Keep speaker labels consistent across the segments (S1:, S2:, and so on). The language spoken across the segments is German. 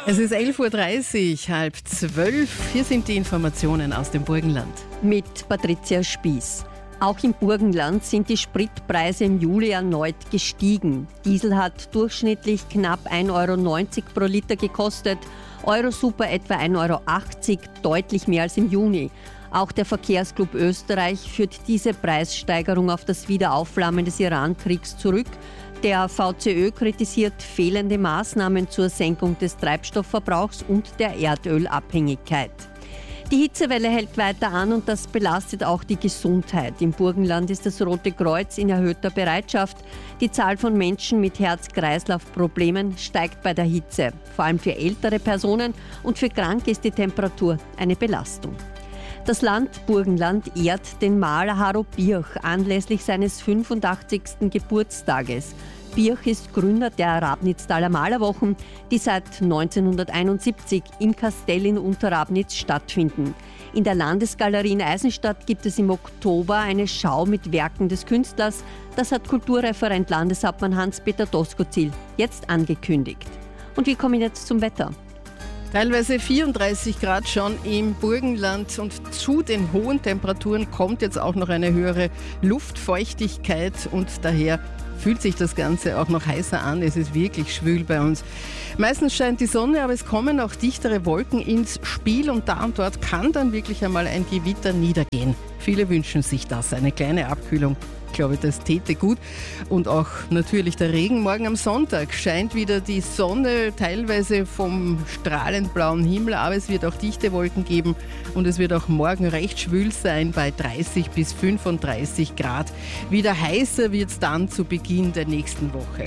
S1: Es ist 11.30 Uhr, 11:30. Hier sind die Informationen aus dem Burgenland.
S2: Mit Patricia Spieß. Auch im Burgenland sind die Spritpreise im Juli erneut gestiegen. Diesel hat durchschnittlich knapp 1,90 € pro Liter gekostet, Eurosuper etwa 1,80 €, deutlich mehr als im Juni. Auch der Verkehrsclub Österreich führt diese Preissteigerung auf das Wiederaufflammen des Iran-Kriegs zurück. Der VCÖ kritisiert fehlende Maßnahmen zur Senkung des Treibstoffverbrauchs und der Erdölabhängigkeit. Die Hitzewelle hält weiter an und das belastet auch die Gesundheit. Im Burgenland ist das Rote Kreuz in erhöhter Bereitschaft. Die Zahl von Menschen mit Herz-Kreislauf-Problemen steigt bei der Hitze. Vor allem für ältere Personen und für Kranke ist die Temperatur eine Belastung. Das Land Burgenland ehrt den Maler Haro Birch anlässlich seines 85. Geburtstages. Birch ist Gründer der Rabnitztaler Malerwochen, die seit 1971 im Kastell in Unterrabnitz stattfinden. In der Landesgalerie in Eisenstadt gibt es im Oktober eine Schau mit Werken des Künstlers. Das hat Kulturreferent Landeshauptmann Hans-Peter Doskozil jetzt angekündigt. Und wir kommen jetzt zum Wetter.
S1: Teilweise 34 Grad schon im Burgenland und zu den hohen Temperaturen kommt jetzt auch noch eine höhere Luftfeuchtigkeit und daher fühlt sich das Ganze auch noch heißer an. Es ist wirklich schwül bei uns. Meistens scheint die Sonne, aber es kommen auch dichtere Wolken ins Spiel und da und dort kann dann wirklich einmal ein Gewitter niedergehen. Viele wünschen sich das, eine kleine Abkühlung. Ich glaube, das täte gut. Und auch natürlich der Regen. Morgen am Sonntag scheint wieder die Sonne, teilweise vom strahlend blauen Himmel, aber es wird auch dichte Wolken geben und es wird auch morgen recht schwül sein bei 30 bis 35 Grad. Wieder heißer wird es dann zu Beginn der nächsten Woche.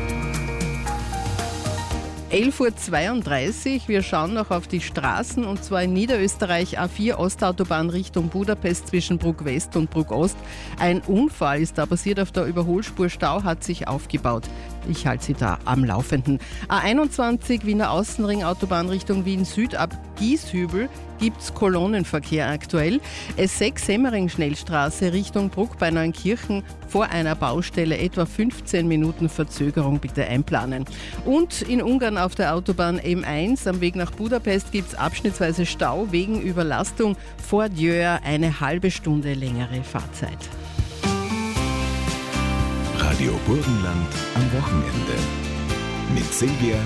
S1: 11.32 Uhr, wir schauen noch auf die Straßen und zwar in Niederösterreich A4 Ostautobahn Richtung Budapest zwischen Bruck West und Bruck Ost. Ein Unfall ist da passiert auf der Überholspur, Stau hat sich aufgebaut. Ich halte Sie da am Laufenden. A21 Wiener Außenring Autobahn Richtung Wien Süd ab Gieshübel gibt es Kolonnenverkehr aktuell. S6 Semmering Schnellstraße Richtung Bruck bei Neunkirchen vor einer Baustelle etwa 15 Minuten Verzögerung bitte einplanen. Und in Ungarn auf der Autobahn M1 am Weg nach Budapest gibt es abschnittsweise Stau wegen Überlastung vor Djöhr eine halbe Stunde längere Fahrzeit.
S3: Radio Burgenland am Wochenende mit Silvia